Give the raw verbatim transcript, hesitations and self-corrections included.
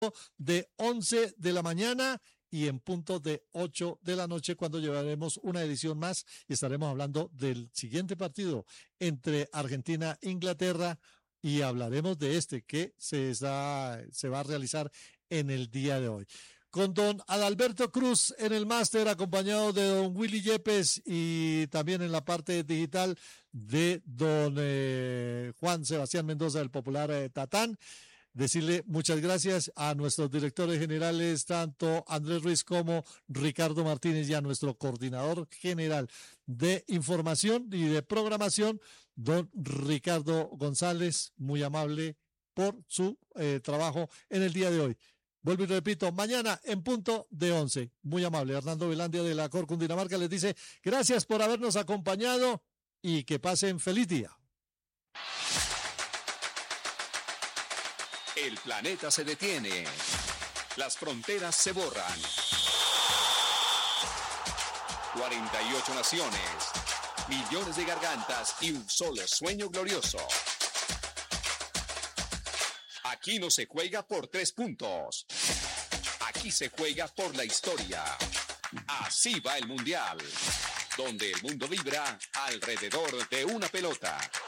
de once de la mañana y en punto de ocho de la noche, cuando llevaremos una edición más y estaremos hablando del siguiente partido entre Argentina e Inglaterra, y hablaremos de este que se, está, se va a realizar en el día de hoy. Con don Adalberto Cruz en el máster, acompañado de don Willy Yepes, y también en la parte digital de don eh, Juan Sebastián Mendoza, del popular eh, Tatán. Decirle muchas gracias a nuestros directores generales, tanto Andrés Ruiz como Ricardo Martínez, y a nuestro coordinador general de información y de programación, don Ricardo González, muy amable por su eh, trabajo en el día de hoy. Vuelvo y repito, mañana en punto de once. Muy amable. Hernando Velandia de la Cor Cundinamarca les dice gracias por habernos acompañado y que pasen feliz día. El planeta se detiene. Las fronteras se borran. cuarenta y ocho naciones, millones de gargantas y un solo sueño glorioso. Aquí no se juega por tres puntos. Aquí se juega por la historia. Así va el Mundial, donde el mundo vibra alrededor de una pelota.